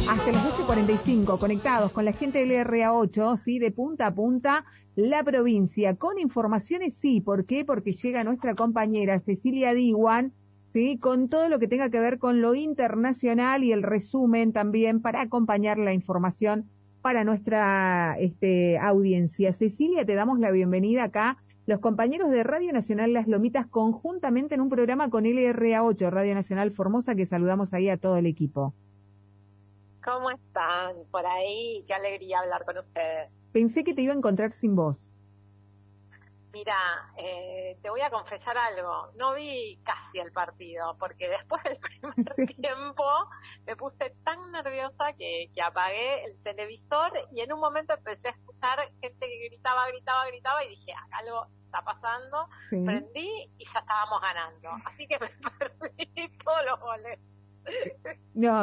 Hasta las 12:45, conectados con la gente del LRA8, sí, de punta a punta, la provincia, con informaciones, sí, ¿por qué? Porque llega nuestra compañera Cecilia Diwan, sí, con todo lo que tenga que ver con lo internacional y el resumen también para acompañar la información para nuestra audiencia. Cecilia, te damos la bienvenida acá, los compañeros de Radio Nacional Las Lomitas, conjuntamente en un programa con LRA8, Radio Nacional Formosa, que saludamos ahí a todo el equipo. ¿Cómo están por ahí? Qué alegría hablar con ustedes. Pensé que te iba a encontrar sin voz. Mira, te voy a confesar algo. No vi casi el partido, porque después del primer tiempo me puse tan nerviosa que apagué el televisor y en un momento empecé a escuchar gente que gritaba y dije, algo está pasando. Sí. Prendí y ya estábamos ganando. Así que me perdí todos los goles. No,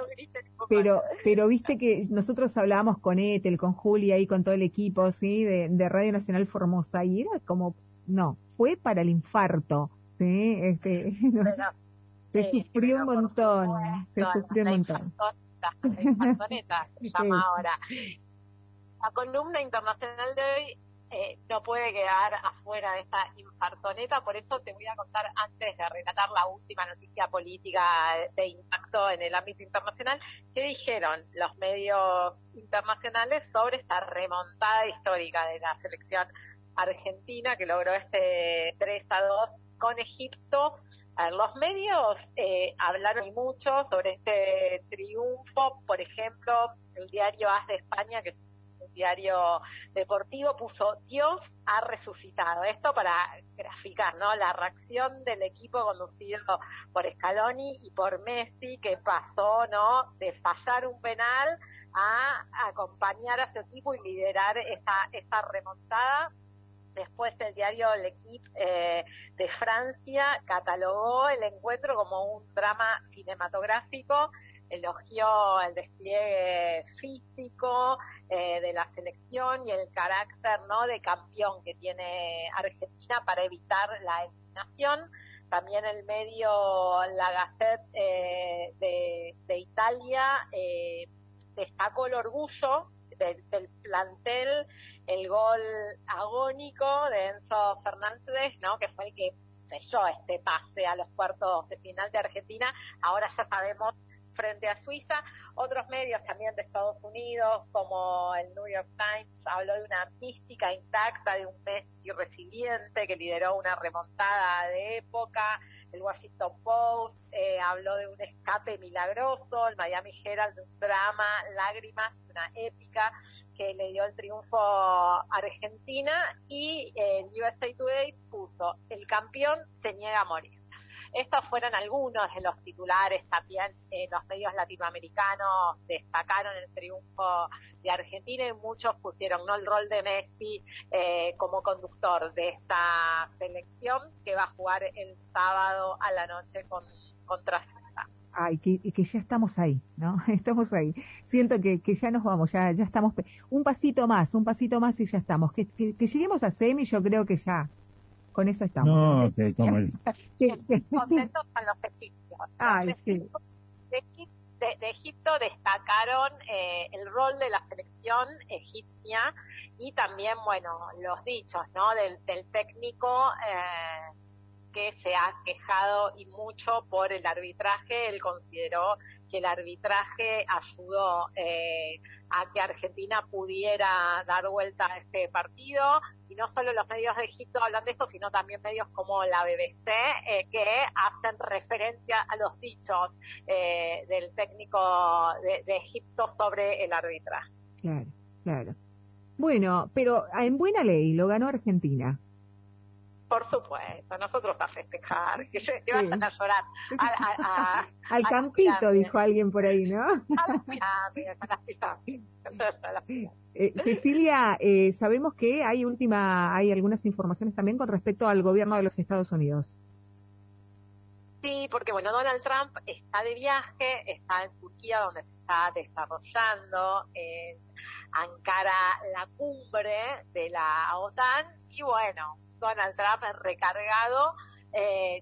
pero viste que nosotros hablábamos con Ethel, con Julia y con todo el equipo, sí, de Radio Nacional Formosa, y era como, no, fue para el infarto, sí, se sufrió un montón, se sufrió un montón. La infartoneta se llama ahora. La columna internacional de hoy no puede quedar afuera de esta infartoneta, por eso te voy a contar, antes de relatar la última noticia política de impacto en el ámbito internacional, qué dijeron los medios internacionales sobre esta remontada histórica de la selección argentina que logró este 3-2 con Egipto. A ver, los medios hablaron mucho sobre este triunfo. Por ejemplo, el diario AS de España, que es diario deportivo, puso "Dios ha resucitado". Esto para graficar, ¿no?, la reacción del equipo conducido por Scaloni y por Messi, que pasó, ¿no?, de fallar un penal a acompañar a su equipo y liderar esta remontada. Después el diario L'Equipe de Francia catalogó el encuentro como un drama cinematográfico, elogió el despliegue físico de la selección y el carácter, ¿no?, de campeón que tiene Argentina para evitar la eliminación. También el medio La Gazette de Italia destacó el orgullo del plantel, el gol agónico de Enzo Fernández, ¿no?, que fue el que selló este pase a los cuartos de final de Argentina. Ahora ya sabemos, frente a Suiza. Otros medios también de Estados Unidos, como el New York Times, habló de una mística intacta de un Messi resiliente que lideró una remontada de época. El Washington Post habló de un escape milagroso. El Miami Herald de un drama, lágrimas, una épica que le dio el triunfo a Argentina. Y el USA Today puso: el campeón se niega a morir. Estos fueron algunos de los titulares. También los medios latinoamericanos destacaron el triunfo de Argentina y muchos pusieron, ¿no?, el rol de Messi como conductor de esta selección que va a jugar el sábado a la noche contra Suiza. Ay, que ya estamos ahí, ¿no? Estamos ahí. Siento que ya nos vamos, ya estamos. Un pasito más y ya estamos. Que lleguemos a semi, yo creo que ya. Con eso estamos. No, que como el... Contentos con los egipcios. Ay, sí. De Egipto destacaron el rol de la selección egipcia y también, bueno, los dichos, ¿no?, del técnico que se ha quejado y mucho por el arbitraje. Él consideró que el arbitraje ayudó a que Argentina pudiera dar vuelta a este partido, y no solo los medios de Egipto hablan de esto, sino también medios como la BBC que hacen referencia a los dichos del técnico de Egipto sobre el arbitraje. Claro, claro. Bueno, pero en buena ley lo ganó Argentina. Por supuesto, nosotros a festejar, que vayan a llorar. Al campito, dijo alguien por ahí, ¿no? A las pirámides. Cecilia, sabemos que hay algunas informaciones también con respecto al gobierno de los Estados Unidos. Sí, porque bueno, Donald Trump está de viaje, está en Turquía, donde se está desarrollando en Ankara la cumbre de la OTAN, y bueno, Donald Trump recargado